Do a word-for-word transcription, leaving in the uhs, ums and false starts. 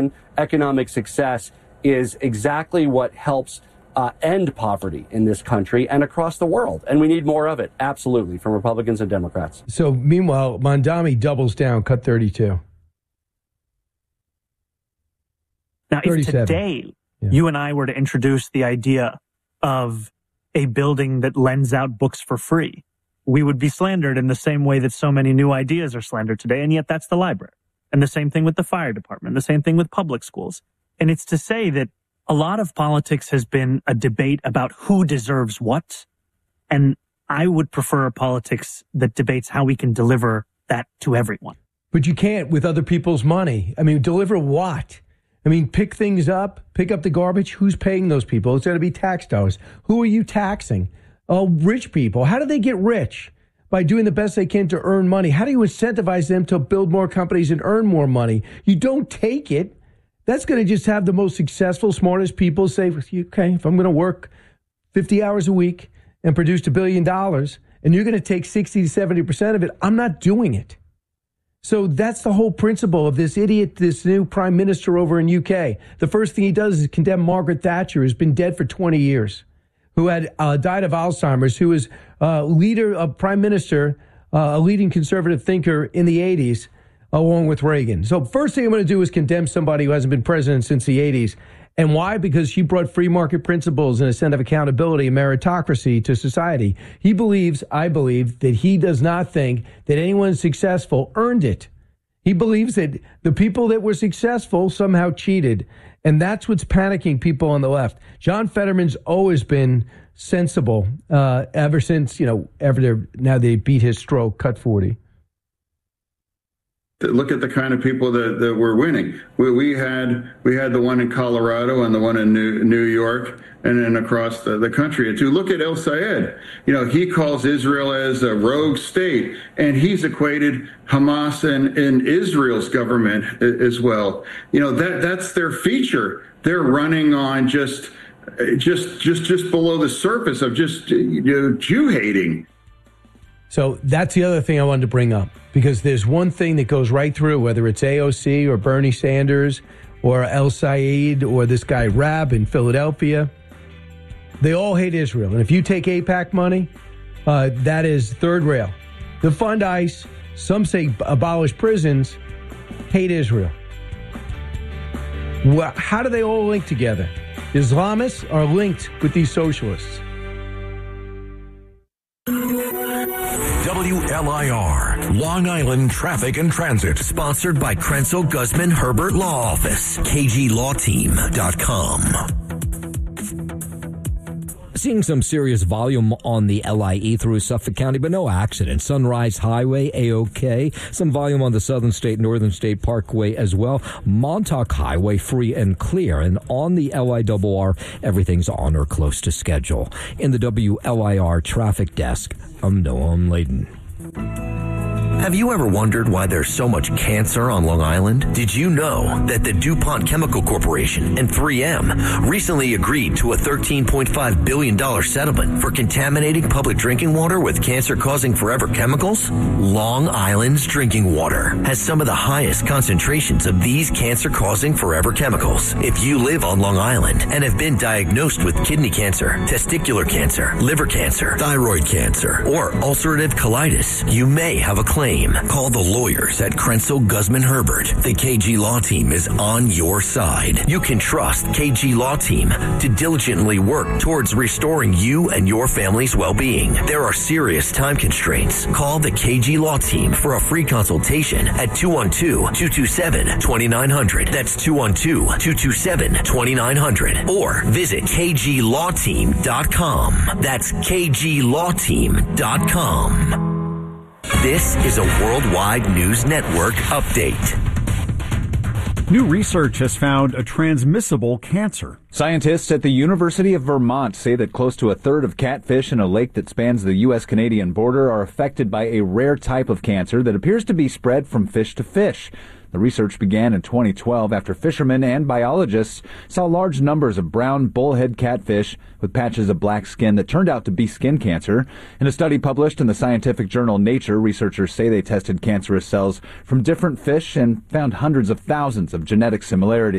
Economic success is exactly what helps uh, end poverty in this country and across the world. And we need more of it, absolutely, from Republicans and Democrats. So, meanwhile, Mondami doubles down, cut thirty-two. Now, if today yeah. you and I were to introduce the idea of a building that lends out books for free, we would be slandered in the same way that so many new ideas are slandered today. And yet that's the library. And the same thing with the fire department, the same thing with public schools. And it's to say that a lot of politics has been a debate about who deserves what. And I would prefer a politics that debates how we can deliver that to everyone. But you can't with other people's money. I mean, deliver what? I mean, pick things up, pick up the garbage. Who's paying those people? It's going to be tax dollars. Who are you taxing? Oh, rich people. How do they get rich? By doing the best they can to earn money. How do you incentivize them to build more companies and earn more money? You don't take it. That's going to just have the most successful, smartest people say, okay, if I'm going to work fifty hours a week and produce a billion dollars, and you're going to take sixty to seventy percent of it, I'm not doing it. So that's the whole principle of this idiot, this new prime minister over in U K. The first thing he does is condemn Margaret Thatcher, who's been dead for twenty years, who had uh, died of Alzheimer's, who was uh, leader of prime minister, uh, a leading conservative thinker in the eighties, along with Reagan. So first thing I'm going to do is condemn somebody who hasn't been president since the eighties. And why? Because she brought free market principles and a sense of accountability and meritocracy to society. He believes, I believe, that he does not think that anyone successful earned it. He believes that the people that were successful somehow cheated. And that's what's panicking people on the left. John Fetterman's always been sensible uh, ever since, you know, ever now they beat his stroke, cut forty. Look at the kind of people that, that were winning. We, we had we had the one in Colorado and the one in New, New York and then across the, the country. To look at El Sayed, you know, he calls Israel as a rogue state, and he's equated Hamas and, and Israel's government as well. You know, that that's their feature. They're running on just just just just below the surface of just, you know, Jew hating. So that's the other thing I wanted to bring up, because there's one thing that goes right through, whether it's A O C or Bernie Sanders or El Sayed or this guy Rab in Philadelphia. They all hate Israel. And if you take AIPAC money, uh, that is third rail. The fund ICE, some say abolish prisons, hate Israel. Well, how do they all link together? Islamists are linked with these socialists. W L I R, Long Island Traffic and Transit, sponsored by Krenzel Guzman Herbert Law Office, K G law team dot com. Seeing some serious volume on the L I E through Suffolk County, but no accident. Sunrise Highway, A-OK. Some volume on the Southern State, Northern State Parkway as well. Montauk Highway, free and clear. And on the L I R R, everything's on or close to schedule. In the W L I R Traffic Desk, I'm Noam Layden. Have you ever wondered why there's so much cancer on Long Island? Did you know that the DuPont Chemical Corporation and three M recently agreed to a thirteen point five billion dollars settlement for contaminating public drinking water with cancer-causing forever chemicals? Long Island's drinking water has some of the highest concentrations of these cancer-causing forever chemicals. If you live on Long Island and have been diagnosed with kidney cancer, testicular cancer, liver cancer, thyroid cancer, or ulcerative colitis, you may have a claim. Call the lawyers at Krenzel Guzman Herbert. The K G Law Team is on your side. You can trust K G Law Team to diligently work towards restoring you and your family's well-being. There are serious time constraints. Call the K G Law Team for a free consultation at two one two, two two seven, two nine zero zero. That's two one two, two two seven, two nine zero zero. Or visit K G law team dot com. That's K G law team dot com. This is a Worldwide News Network update. New research has found a transmissible cancer. Scientists at the University of Vermont say that close to a third of catfish in a lake that spans the U S Canadian border are affected by a rare type of cancer that appears to be spread from fish to fish. The research began in twenty twelve after fishermen and biologists saw large numbers of brown bullhead catfish with patches of black skin that turned out to be skin cancer. In a study published in the scientific journal Nature, researchers say they tested cancerous cells from different fish and found hundreds of thousands of genetic similarities.